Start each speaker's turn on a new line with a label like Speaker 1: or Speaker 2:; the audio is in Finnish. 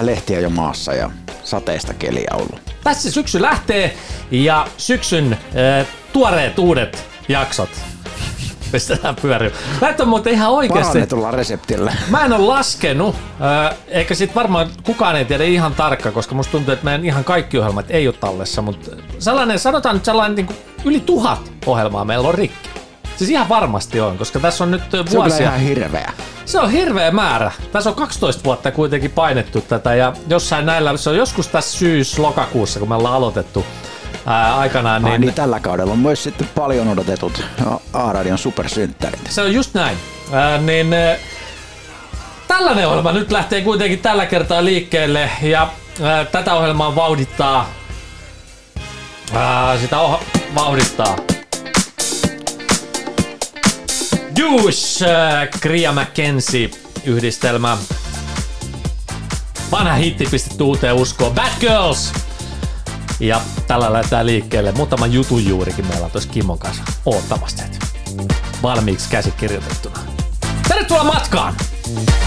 Speaker 1: vähän lehtiä jo maassa ja sateista keliä ollut.
Speaker 2: Tässä syksy lähtee ja syksyn tuoreet uudet jaksot pistetään pyöriin. Näitä on muuten ihan oikeasti.
Speaker 1: Parannetulla reseptillä.
Speaker 2: Mä en ole laskenut, eikä sit varmaan kukaan ei tiedä ihan tarkka, koska musta tuntuu, että meidän ihan kaikki ohjelmat ei ole tallessa, mutta sanotaan nyt sellainen niin kuin yli 1000 ohjelmaa meillä on rikki. Siis ihan varmasti on, koska tässä on nyt vuosia.
Speaker 1: Se on ihan hirveä.
Speaker 2: Se on hirveä määrä. Tässä on 12 vuotta kuitenkin painettu tätä ja jossain näillä, se on joskus tässä syys-lokakuussa, kun me ollaan aloitettu aikanaan.
Speaker 1: Niin tällä kaudella on myös sitten paljon odotetut A-radion supersynttärit.
Speaker 2: Se on just näin. Tällainen ohjelma nyt lähtee kuitenkin tällä kertaa liikkeelle ja tätä ohjelmaa vauhdittaa. Vauhdittaa. Douche, Kria McKenzie yhdistelmä. Vanha hitti pistetty uuteen uskoon. Bad Girls! Ja tällä lähdetään liikkeelle. Muutama jutun juurikin meillä on tuossa Kimmon kanssa oottamassa valmiiksi käsikirjoitettuna. Tervetuloa matkaan!